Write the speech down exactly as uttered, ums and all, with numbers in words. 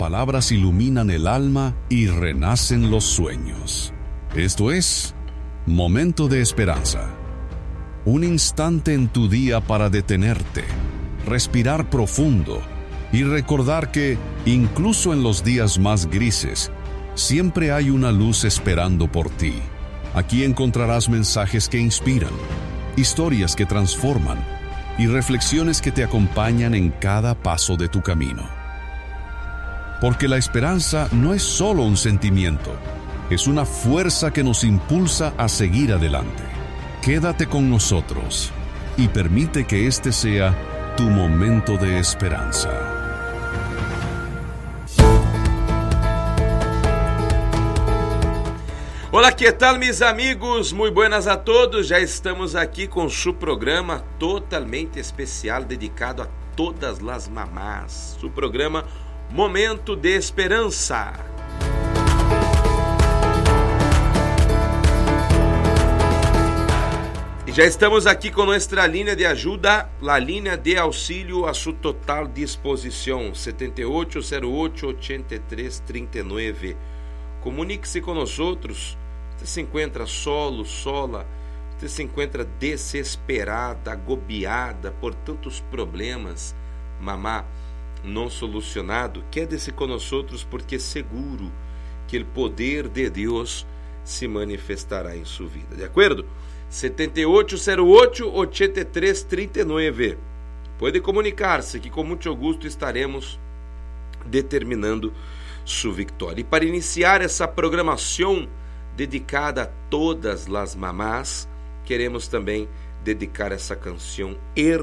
palabras iluminan el alma y renacen los sueños. Esto es Momento de Esperanza. Un instante en tu día para detenerte, respirar profundo y recordar que, incluso en los días más grises, siempre hay una luz esperando por ti. Aquí encontrarás mensajes que inspiran, historias que transforman y reflexiones que te acompañan en cada paso de tu camino. Porque la esperanza no es solo un sentimiento, es una fuerza que nos impulsa a seguir adelante. Quédate con nosotros y permite que este sea tu momento de esperanza. Olá, que tal, meus amigos? Muito buenas a todos. Já estamos aqui com seu programa totalmente especial dedicado a todas as mamás. Seu programa Momento de Esperança. E já estamos aqui com nossa linha de ajuda, a linha de auxílio a sua total disposição, sete oito zero oito, oito três três nove. Comunique-se com nós outros. Você se encontra solo, sola, você se encontra desesperada, agobiada por tantos problemas, mamá, não solucionado. Quede-se com nós outros, porque seguro que o poder de Deus se manifestará em sua vida. De acordo? sete oito zero oito, oito três três nove. Pode comunicar-se que com muito gosto estaremos determinando sua vitória. E para iniciar essa programação dedicada a todas as mamás, queremos também dedicar essa canção